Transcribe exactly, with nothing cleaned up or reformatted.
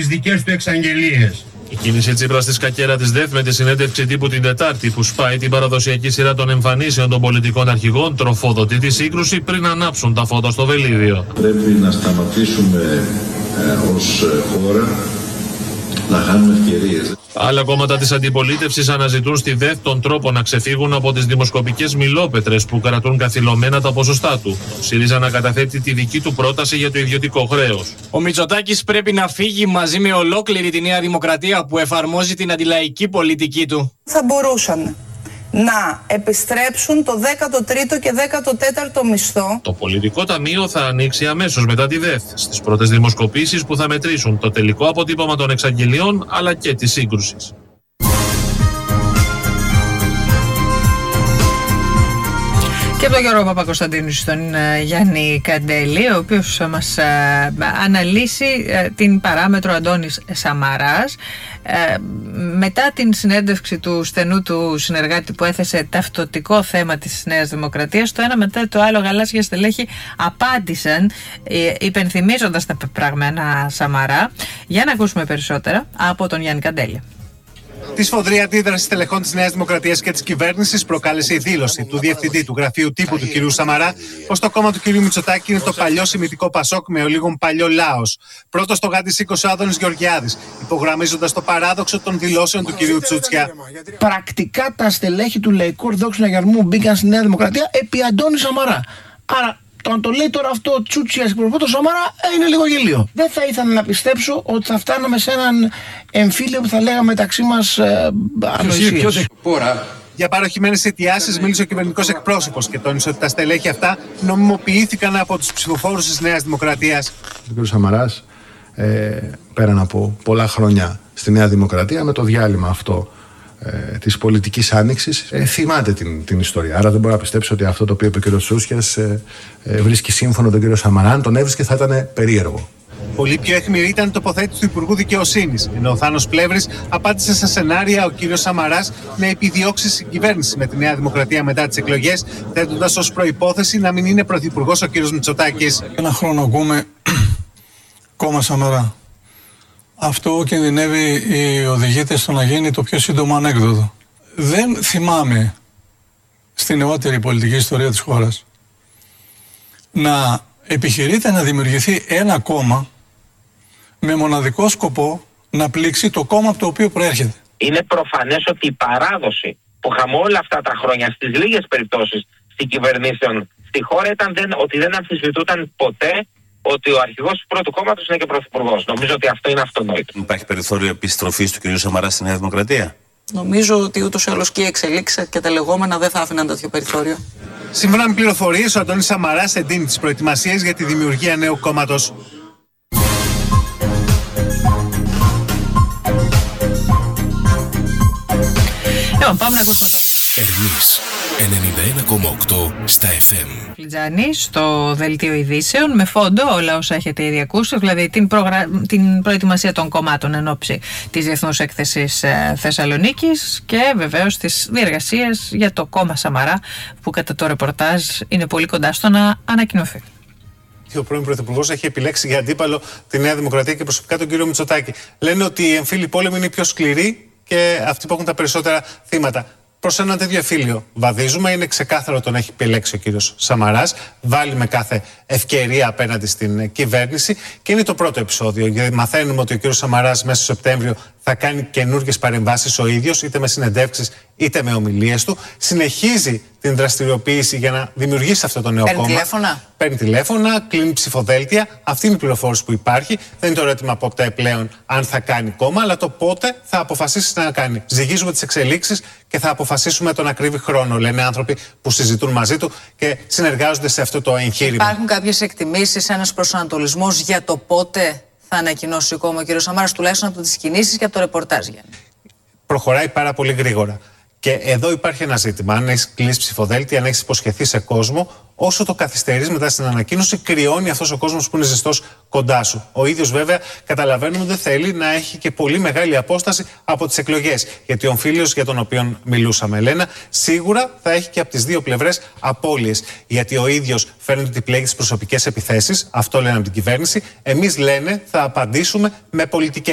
τις δικές του εξαγγελίες. Η κίνηση Τσίπρα στη σκακέρα της ΔΕΘ με τη συνέντευξη τύπου την Τετάρτη που σπάει την παραδοσιακή σειρά των εμφανίσεων των πολιτικών αρχηγών τροφοδοτεί τη σύγκρουση πριν ανάψουν τα φώτα στο βελίδιο. Πρέπει να σταματήσουμε ε, ως χώρα να χάνουμε ευκαιρίες. Άλλα κόμματα της αντιπολίτευσης αναζητούν στη ΔΕΘ τον τρόπο να ξεφύγουν από τις δημοσκοπικές μιλόπετρες που κρατούν καθυλωμένα τα ποσοστά του. Ο ΣΥΡΙΖΑ να καταθέτει τη δική του πρόταση για το ιδιωτικό χρέος. Ο Μητσοτάκης πρέπει να φύγει μαζί με ολόκληρη τη Νέα Δημοκρατία που εφαρμόζει την αντιλαϊκή πολιτική του. Θα μπορούσαν να επιστρέψουν το δέκατο τρίτο και δέκατο τέταρτο μισθό. Το πολιτικό ταμείο θα ανοίξει αμέσως μετά τη ΔΕΘ, στις πρώτες δημοσκοπήσεις που θα μετρήσουν το τελικό αποτύπωμα των εξαγγελιών αλλά και της σύγκρουσης. Και από τον Γιώργο Παπακοσταντίνου στον uh, Γιάννη Καντέλη, ο οποίος uh, μας uh, αναλύσει uh, την παράμετρο Αντώνης Σαμαράς uh, μετά την συνέντευξη του στενού του συνεργάτη που έθεσε ταυτοτικό θέμα της Νέας Δημοκρατίας. Το ένα μετά το άλλο γαλάζια στελέχη απάντησαν uh, υπενθυμίζοντας τα πεπραγμένα Σαμαρά. Για να ακούσουμε περισσότερα από τον Γιάννη Καντέλη. Τη σφοδρή αντίδραση στελεχών της Νέας Δημοκρατίας και της κυβέρνησης προκάλεσε η δήλωση του διευθυντή του γραφείου τύπου του κ. Σαμαρά πως το κόμμα του κ. Μητσοτάκη είναι το παλιό σημιτικό Πασόκ με ολίγων παλιό λάος. Πρώτος το γάντι σήκωσε ο Άδωνης Γεωργιάδης, υπογραμμίζοντας το παράδοξο των δηλώσεων του κ. Τσούτσια. Πρακτικά τα στελέχη του Λαϊκού Ορθοδόξου Λαγιαρμού μπήκαν στη Νέα Δημοκρατία επί Αντώνη Σαμαρά. Άρα, το να το λέει τώρα αυτό ο Τσούτσιας και προπό το Σαμαρά ε, είναι λίγο γελίο. Δεν θα ήθελα να πιστέψω ότι θα φτάναμε σε έναν εμφύλιο που θα λέγαμε μεταξύ μας ε, ανοησίες. Για παροχημένες αιτιάσεις μίλησε ο κυβερνητικός εκπρόσωπος και τόνισε ότι τα στελέχη αυτά νομιμοποιήθηκαν από τους ψηφοφόρους της Νέας Δημοκρατίας. Ο κ. Σαμαράς ε, πέραν από πολλά χρόνια στη Νέα Δημοκρατία με το διάλειμμα αυτό Ε, της πολιτικής άνοιξης ε, θυμάται την, την ιστορία. Άρα δεν μπορώ να πιστέψω ότι αυτό το οποίο είπε ο κ. Τσούτσιας ε, ε, βρίσκει σύμφωνο τον κ. Σαμαρά. Αν τον έβρισκε θα ήταν περίεργο. Πολύ πιο αιχμηρή ήταν η τοποθέτηση του Υπουργού Δικαιοσύνης, ενώ ο Θάνος Πλεύρης απάντησε σε σενάρια ο κ. Σαμαράς να επιδιώξει συγκυβέρνηση με τη Νέα Δημοκρατία μετά τις εκλογές, θέτοντας ως προϋπόθεση να μην είναι πρωθυπουργός ο κ. Μητσοτάκης. Ένα χρόνο ακούμε κόμμα Σαμαρά. Αυτό κινδυνεύει οι οδηγείται στο να γίνει το πιο σύντομο ανέκδοτο. Δεν θυμάμαι στη νεότερη πολιτική ιστορία της χώρας να επιχειρείται να δημιουργηθεί ένα κόμμα με μοναδικό σκοπό να πλήξει το κόμμα από το οποίο προέρχεται. Είναι προφανές ότι η παράδοση που είχαμε όλα αυτά τα χρόνια στις λίγες περιπτώσεις στην κυβερνήσεων στη χώρα ήταν δεν, ότι δεν αμφισβητούταν ποτέ ότι ο αρχηγός του πρώτου κόμματος είναι και πρωθυπουργός. Νομίζω ότι αυτό είναι αυτονόητο. Υπάρχει περιθώριο επιστροφής του κ. Σαμαρά στη Νέα Δημοκρατία? Νομίζω ότι ούτως ή άλλως και οι εξελίξεις και τα λεγόμενα δεν θα άφηναν τέτοιο περιθώριο. Σύμφωνα με πληροφορίες, ο Αντώνης Σαμαράς εντείνει τις προετοιμασίες για τη δημιουργία νέου κόμματος. Λοιπόν, πάμε να ακούσουμε το Ερμής ενενήντα ένα κόμμα οκτώ στα εφ εμ. Φλιτζάνη στο δελτίο ειδήσεων με φόντο όλα όσα έχετε ήδη ακούσει, δηλαδή την, προγρα... την προετοιμασία των κομμάτων εν ώψη της Διεθνούς Έκθεσης ε, Θεσσαλονίκης και βεβαίως τις διεργασίες για το κόμμα Σαμαρά που κατά το ρεπορτάζ είναι πολύ κοντά στο να ανακοινωθεί. Ο πρώην Πρωθυπουργός έχει επιλέξει για αντίπαλο τη Νέα Δημοκρατία και προσωπικά τον κύριο Μητσοτάκη. Λένε ότι οι εμφύλοι πόλεμοι είναι οι πιο σκληροί και αυτοί που έχουν τα περισσότερα θύματα. Προς ένα τέτοιο εμφύλιο βαδίζουμε. Είναι ξεκάθαρο τον έχει επιλέξει ο κύριος Σαμαράς. Βάλει με κάθε ευκαιρία απέναντι στην κυβέρνηση. Και είναι το πρώτο επεισόδιο. Γιατί μαθαίνουμε ότι ο κύριος Σαμαράς μέσα στο Σεπτέμβριο θα κάνει καινούργιες παρεμβάσεις ο ίδιος, είτε με συνεντεύξεις είτε με ομιλίες του. Συνεχίζει την δραστηριοποίηση για να δημιουργήσει αυτό το νέο Παίρνει κόμμα. Τηλέφωνα. Παίρνει τηλέφωνα, κλείνει ψηφοδέλτια. Αυτή είναι η πληροφόρηση που υπάρχει. Δεν είναι το ερώτημα από πλέον αν θα κάνει κόμμα, αλλά το πότε θα αποφασίσει να κάνει. Ζυγίζουμε τις εξελίξεις και θα αποφασίσουμε τον ακρίβη χρόνο, λένε άνθρωποι που συζητούν μαζί του και συνεργάζονται σε αυτό το εγχείρημα. Υπάρχουν κάποιες εκτιμήσεις, ένας προσανατολισμός για το πότε θα ανακοινώσει κόμμα ο κ. Σαμάρας, τουλάχιστον από τις κινήσεις και από το ρεπορτάζ, Γιάννη? Προχωράει πάρα πολύ γρήγορα. Και εδώ υπάρχει ένα ζήτημα. Αν έχει κλείσει ψηφοδέλτια, αν έχει υποσχεθεί σε κόσμο, όσο το καθυστερείς μετά στην ανακοίνωση, κρυώνει αυτός ο κόσμος που είναι ζεστός κοντά σου. Ο ίδιος βέβαια καταλαβαίνουμε ότι δεν θέλει να έχει και πολύ μεγάλη απόσταση από τις εκλογές. Γιατί ο εμφύλιος για τον οποίο μιλούσαμε, Ελένα, σίγουρα θα έχει και από τις δύο πλευρές απώλειες. Γιατί ο ίδιος φαίνεται ότι πλέγει τις προσωπικές επιθέσεις, αυτό λένε από την κυβέρνηση. Εμείς λένε θα απαντήσουμε με πολιτικές.